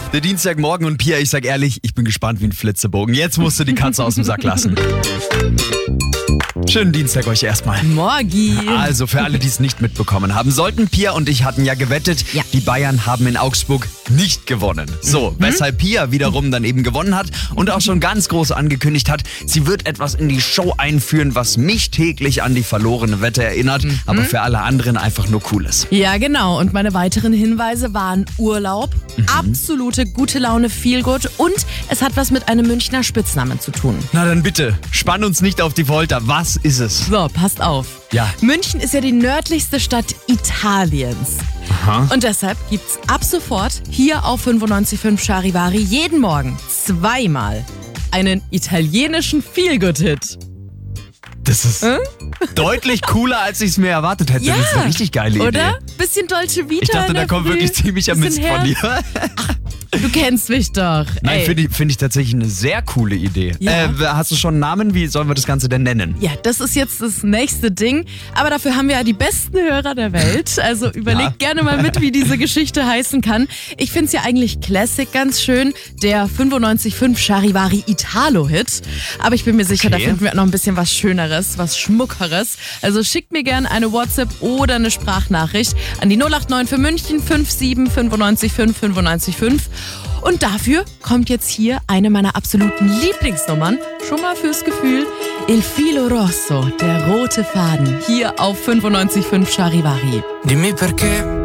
Der Dienstagmorgen und Pia, ich sag ehrlich, ich bin gespannt wie ein Flitzebogen. Jetzt musst du die Katze aus dem Sack lassen. Schönen Dienstag euch erstmal. Morgi. Also für alle, die es nicht mitbekommen haben sollten, Pia und ich hatten ja gewettet, die Bayern haben in Augsburg nicht gewonnen. So, weshalb Pia wiederum dann eben gewonnen hat und auch schon ganz groß angekündigt hat, sie wird etwas in die Show einführen, was mich täglich an die verlorene Wette erinnert, aber für alle anderen einfach nur cool ist. Ja, genau. Und meine weiteren Hinweise waren Urlaub, absolute gute Laune, Feelgood und es hat was mit einem Münchner Spitznamen zu tun. Na dann bitte, spann uns nicht auf die Folter. Was ist es? So, passt auf. Ja. München ist ja die nördlichste Stadt Italiens. Aha. Und deshalb gibt's ab sofort hier auf 95.5 Charivari jeden Morgen zweimal einen italienischen Feelgood-Hit. Das ist deutlich cooler, als ich es mir erwartet hätte. Ja, Das ist eine richtig geile Idee. Oder? Bisschen Dolce Vita. Ich dachte, in da der kommt Früh, wirklich ziemlicher Mist bisschen von dir. Du kennst mich doch. Nein, Ey. finde ich tatsächlich eine sehr coole Idee. Ja. Hast du schon einen Namen? Wie sollen wir das Ganze denn nennen? Ja, das ist jetzt das nächste Ding. Aber dafür haben wir ja die besten Hörer der Welt. Also überlegt gerne mal mit, wie diese Geschichte heißen kann. Ich finde es ja eigentlich Classic ganz schön. Der 95.5 Charivari Italo-Hit. Aber ich bin mir sicher, da finden wir noch ein bisschen was Schöneres, was Schmuckeres. Also schickt mir gerne eine WhatsApp oder eine Sprachnachricht an die 089 für München 57 95 5 95 5. Und dafür kommt jetzt hier eine meiner absoluten Lieblingsnummern. Schon mal fürs Gefühl. Il Filo Rosso, der rote Faden. Hier auf 95.5 Charivari. Dimmi perché